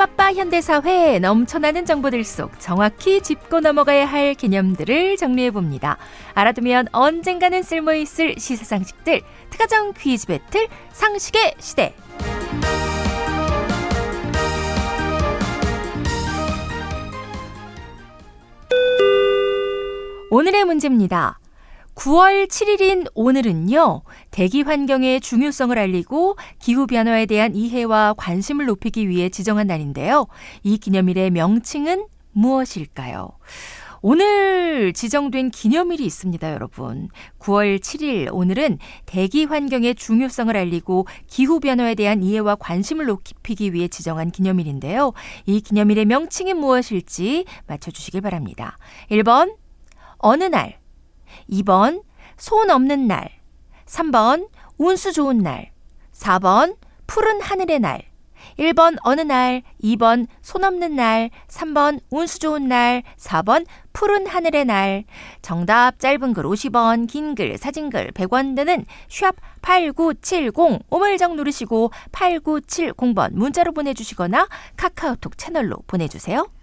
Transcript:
빠빠빠 현대사회 넘쳐나는 정보들 속 정확히 짚고 넘어가야 할 개념들을 정리해봅니다. 알아두면 언젠가는 쓸모있을 시사상식들, 특가정 퀴즈 배틀 상식의 시대. 오늘의 문제입니다. 9월 7일인 오늘은요, 대기 환경의 중요성을 알리고 기후변화에 대한 이해와 관심을 높이기 위해 지정한 날인데요. 이 기념일의 명칭은 무엇일까요? 오늘 지정된 기념일이 있습니다, 여러분. 9월 7일 오늘은 대기 환경의 중요성을 알리고 기후변화에 대한 이해와 관심을 높이기 위해 지정한 기념일인데요. 이 기념일의 명칭이 무엇일지 맞춰주시길 바랍니다. 1번 어느 날, 2번 손 없는 날, 3번 운수 좋은 날, 4번 푸른 하늘의 날. 1번 어느 날, 2번 손 없는 날, 3번 운수 좋은 날, 4번 푸른 하늘의 날. 정답 짧은 글 50원, 긴 글, 사진글 100원 드는 샵 8970 오물정 누르시고 8970번 문자로 보내주시거나 카카오톡 채널로 보내주세요.